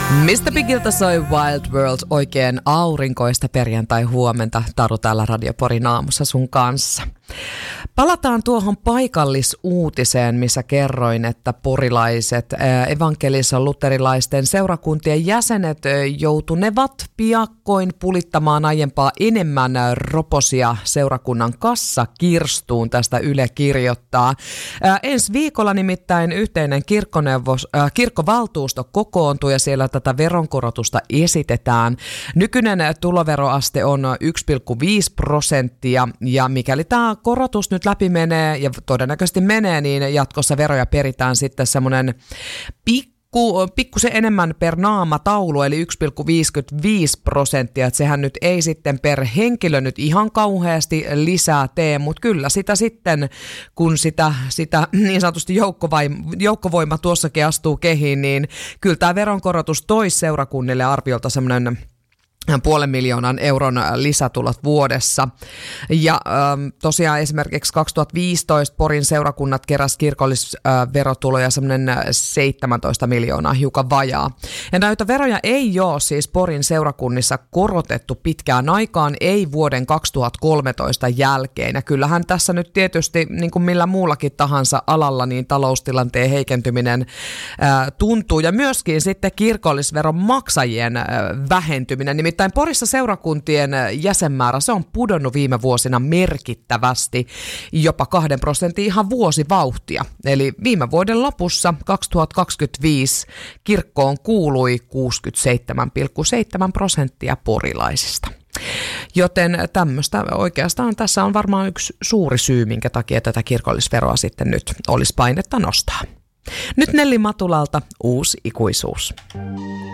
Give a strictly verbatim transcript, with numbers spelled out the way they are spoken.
mister Bigiltä soi Wild World, oikein aurinkoista perjantai-huomenta. Taru täällä Radio Porin aamussa sun kanssa. Palataan tuohon paikallisuutiseen, missä kerroin, että porilaiset evankelis-luterilaisten seurakuntien jäsenet joutunevat piakkoin pulittamaan aiempaa enemmän roposia seurakunnan kassakirstuun. Tästä Yle kirjoittaa. Ensi viikolla nimittäin yhteinen kirkkoneuvos, äh, kirkkovaltuusto kokoontuu ja siellä tätä veronkorotusta esitetään. Nykyinen tuloveroaste on yksi pilkku viisi prosenttia ja mikäli tämä korotus nyt läpi menee ja todennäköisesti menee, niin jatkossa veroja peritään sitten semmoinen pikku, pikkusen enemmän per naamataulu, eli yksi pilkku viisikymmentäviisi prosenttia, että sehän nyt ei sitten per henkilö nyt ihan kauheasti lisää tee, mutta kyllä sitä sitten, kun sitä, sitä niin sanotusti joukkovoima, joukkovoima tuossakin astuu kehiin, niin kyllä tämä veronkorotus toisi seurakunnille arviolta semmoinen puolen miljoonan euron lisätulot vuodessa. Ja ähm, tosiaan esimerkiksi kaksituhattaviisitoista Porin seurakunnat keräsi kirkollisverotuloja äh, semmoinen seitsemäntoista miljoonaa, hiukan vajaa. Ja näitä veroja ei ole siis Porin seurakunnissa korotettu pitkään aikaan, ei vuoden kaksituhattakolmetoista jälkeen. Ja kyllähän tässä nyt tietysti, niin kuin millä muullakin tahansa alalla, niin taloustilanteen heikentyminen äh, tuntuu. Ja myöskin sitten kirkollisveron maksajien äh, vähentyminen. Nimittäin Porissa seurakuntien jäsenmäärä, se on pudonnut viime vuosina merkittävästi, jopa kahden prosentin ihan vuosivauhtia. Eli viime vuoden lopussa kaksituhattakaksikymmentäviisi kirkkoon kuului kuusikymmentäseitsemän pilkku seitsemän prosenttia porilaisista. Joten tämmöistä oikeastaan tässä on varmaan yksi suuri syy, minkä takia tätä kirkollisveroa sitten nyt olisi painetta nostaa. Nyt Nelli Matulalta Uusi ikuisuus.